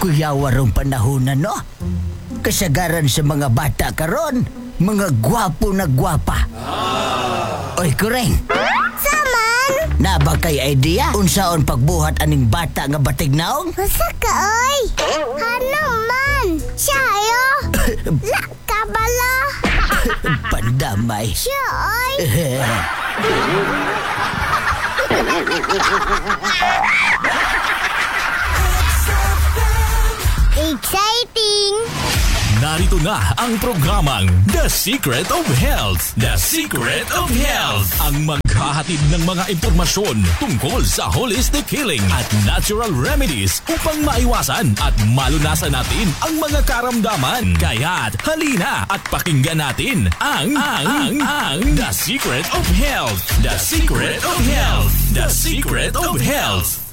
kuyawa rong panahon no? Kasagaran sa mga bata karon, mga gwapo na gwapa. Oy, Kureng. Saman? Na ba kay idea? Unsaon pagbuhat aning bata nga batig naong? Masa ka, oy? Hanang man? Siya, La ka bala? Pandamay. Siya, oy? Exciting! Narito na ang programang The Secret of Health. The Secret of Health. Ang maghahatid ng mga impormasyon tungkol sa holistic healing at natural remedies upang maiwasan at malunasan natin ang mga karamdaman. Kaya't halina at pakinggan natin ang The Secret of Health. The Secret of Health. The Secret of Health.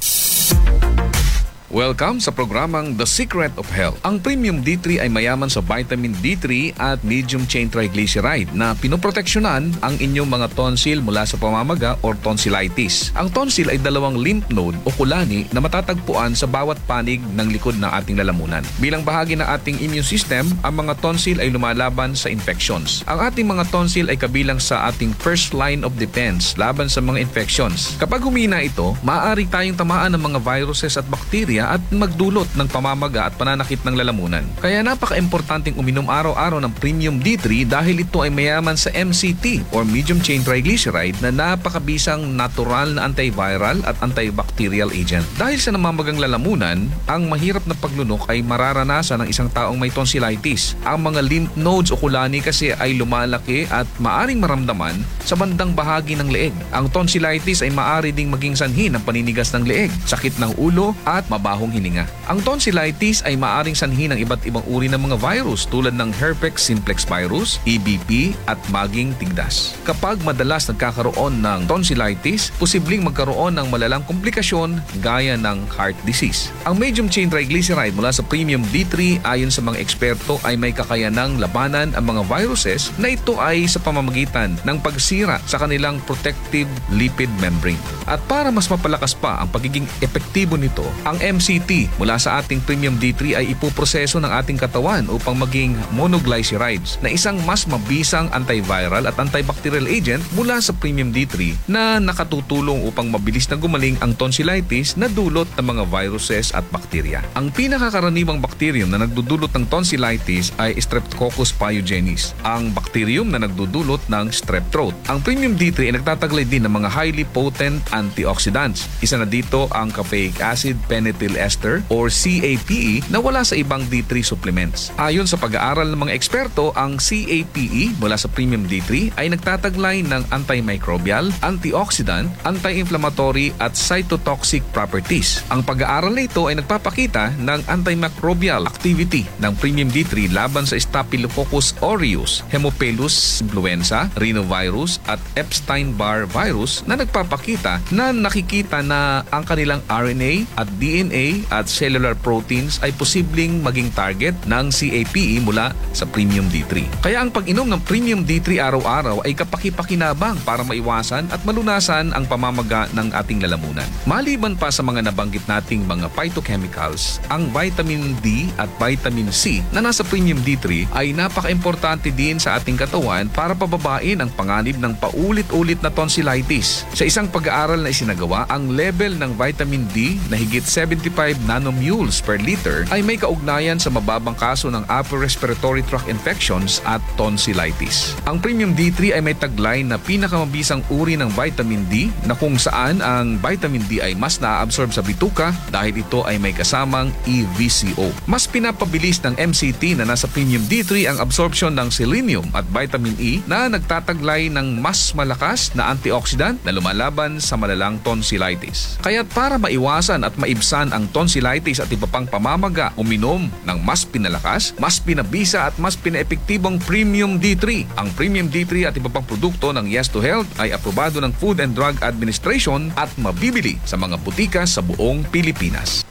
Welcome sa programang The Secret of Health. Ang Premium D3 ay mayaman sa vitamin D3 at medium chain triglyceride na pinoproteksyonan ang inyong mga tonsil mula sa pamamaga or tonsillitis. Ang tonsil ay dalawang lymph node o kulani na matatagpuan sa bawat panig ng likod ng ating lalamunan. Bilang bahagi ng ating immune system, ang mga tonsil ay lumalaban sa infections. Ang ating mga tonsil ay kabilang sa ating first line of defense laban sa mga infections. Kapag humina ito, maaari tayong tamaan ng mga viruses at bakterya at magdulot ng pamamaga at pananakit ng lalamunan. Kaya napaka-importanting uminom araw-araw ng Premium D3 dahil ito ay mayaman sa MCT or medium chain triglyceride na napakabisang natural na antiviral at antibacterial agent. Dahil sa namamagang lalamunan, ang mahirap na paglunok ay mararanasan ng isang taong may tonsillitis. Ang mga lymph nodes o kulani kasi ay lumalaki at maaring maramdaman sa bandang bahagi ng leeg. Ang tonsillitis ay maaari ding maging sanhi ng paninigas ng leeg, sakit ng ulo at mabahong hininga. Ang tonsillitis ay maaring sanhi ng iba't ibang uri ng mga virus tulad ng herpes simplex virus, EBV at maging tigdas. Kapag madalas nagkakaroon ng tonsillitis, posibleng magkaroon ng malalang komplikasyon gaya ng heart disease. Ang medium chain triglyceride mula sa Premium D3 ayon sa mga eksperto ay may kakayanang labanan ang mga viruses na ito ay sa pamamagitan ng pagsira sa kanilang protective lipid membrane. At para mas mapalakas pa ang pagiging epektibo nito, ang MCT mula sa ating Premium D3 ay ipuproseso ng ating katawan upang maging monoglycerides na isang mas mabisang antiviral at antibacterial agent mula sa Premium D3 na nakatutulong upang mabilis na gumaling ang tonsillitis na dulot ng mga viruses at bakterya. Ang pinakakaraniwang bacterium na nagdudulot ng tonsillitis ay Streptococcus pyogenes, ang bacterium na nagdudulot ng strep throat. Ang Premium D3 ay nagtataglay din ng mga highly potent antioxidants. Isa na dito ang caffeic acid pentyl ester or CAPE na wala sa ibang D3 supplements. Ayon sa pag-aaral ng mga eksperto, ang CAPE mula sa Premium D3 ay nagtataglay ng antimicrobial, antioxidant, anti-inflammatory at cytotoxic properties. Ang pag-aaral na ito ay nagpapakita ng antimicrobial activity ng Premium D3 laban sa Staphylococcus aureus, Haemophilus influenza, rhinovirus at Epstein-Barr virus na nagpapakita na nakikita na ang kanilang RNA at DNA at cellular proteins ay posibleng maging target ng CAPE mula sa Premium D3. Kaya ang pag-inom ng Premium D3 araw-araw ay kapaki-pakinabang para maiwasan at malunasan ang pamamaga ng ating lalamunan. Maliban pa sa mga nabanggit nating mga phytochemicals, ang vitamin D at vitamin C na nasa Premium D3 ay napaka-importante din sa ating katawan para pababain ang panganib ng paulit-ulit na tonsillitis. Sa isang pag-aaral na isinagawa, ang level ng vitamin D na higit 75 nanomoles per liter ay may kaugnayan sa mababang kaso ng upper respiratory tract infections at tonsillitis. Ang Premium D3 ay may taglay na pinakamabisang uri ng vitamin D na kung saan ang vitamin D ay mas naaabsorb sa bituka dahil ito ay may kasamang EVCO. Mas pinapabilis ng MCT na nasa Premium D3 ang absorption ng selenium at vitamin E na nagtataglay ng mas malakas na antioxidant na lumalaban sa malalang tonsillitis. Kaya't para maiwasan at maibsan ang tonsillitis at iba pang pamamaga, uminom ng mas pinalakas, mas pinabisa at mas pinaepektibong Premium D3. Ang Premium D3 at iba pang produkto ng Yes to Health ay aprobado ng Food and Drug Administration at mabibili sa mga butika sa buong Pilipinas.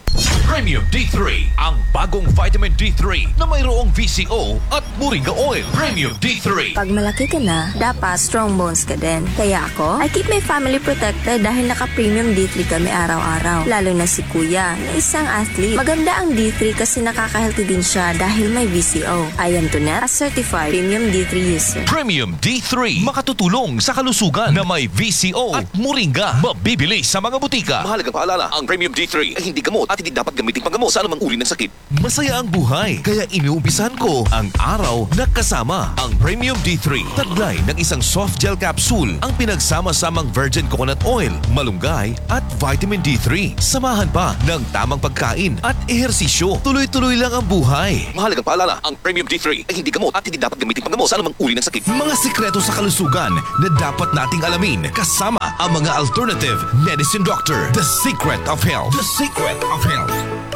Premium D3, ang bagong vitamin D3 na mayroong VCO at moringa oil. Premium D3. Pag malaki ka na, dapat strong bones ka din. Kaya ako, I keep my family protected dahil naka-premium D3 kami araw-araw. Lalo na si Kuya, na isang athlete. Maganda ang D3 kasi nakaka-healthy din siya dahil may VCO. I am Tonet, a certified premium D3 user. Premium D3, makatutulong sa kalusugan na may VCO at moringa. Mabibili sa mga butika. Mahalagang paalala, ang Premium D3 ay hindi gamot at hindi dapat gamitin panggamot sa anumang uri ng sakit. Masaya ang buhay, kaya iniumpisahan ko ang araw na kasama ang Premium D3. Taglay ng isang soft gel capsule, ang pinagsama-samang virgin coconut oil, malunggay at vitamin D3. Samahan pa ng tamang pagkain at ehersisyo. Tuloy-tuloy lang ang buhay. Mahalagang paalala, ang Premium D3 ay hindi gamot at hindi dapat gamitin panggamot sa anumang uri ng sakit. Mga sikreto sa kalusugan na dapat nating alamin kasama ang mga alternative medicine doctor. The Secret of Health. The Secret of Health.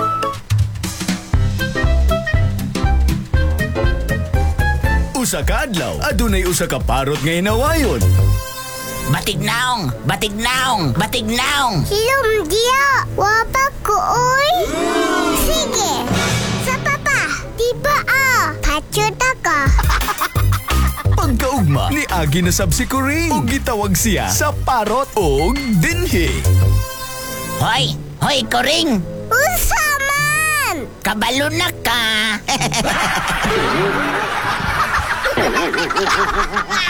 Usa ka adlaw, adunay usa ka parot nga inawayon. Batignaong! Batignaong! Batignaong! Lumdia! Wapa ko, oy! Sige! Sa papa! Diba Pachuta ka! Pagkaugma ni Agi na sab si Kuring ug gitawag siya sa parot og dinhi. Hoy! Hoy, Kuring! Usaman! Kabalo na ka!